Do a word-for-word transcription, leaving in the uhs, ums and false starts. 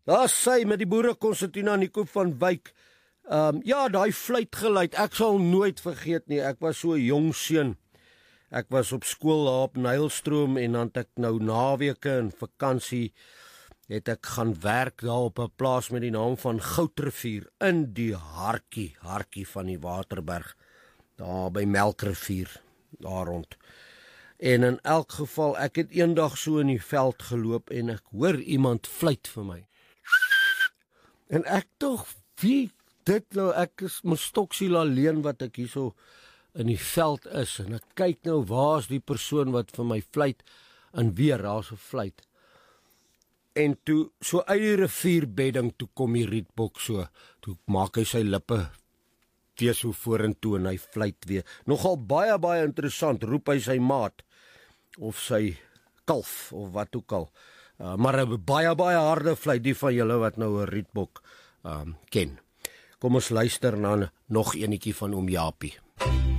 Daar sy met die boere Constantina Nico van Wyk. Um, ja, daai fluitgeluid, ek sal nooit vergeet nie, ek was so 'n jong seun. Ek was op skool daar op Nylstroom en dan het ek nou naweke en vakansie het ek gaan werk daar op 'n plaas met die naam van Goudrivier in die hartjie, hartjie van die Waterberg, daar by Melkrivier, daar rond. En in elk geval, ek het eendag so in die veld geloop en ek hoor iemand fluit vir my. En ek tog, wie dit nou, ek is my stoksiel alleen wat ek hier so in die veld is, en ek kyk nou, waar is die persoon wat vir my fluit, en weer, daar is 'n fluit. En toe, so uit die rivierbedding, toe kom die rietbok so, toe maak hy sy lippe weer so vorentoe en hy fluit weer. Nogal baie, baie interessant, roep hy sy maat, of sy kalf, of wat ook al. Uh, maar 'n baie, baie harde fluit, die van julle wat nou 'n rietbok um, ken. Kom ons luister na nog enetjie van oom Japie.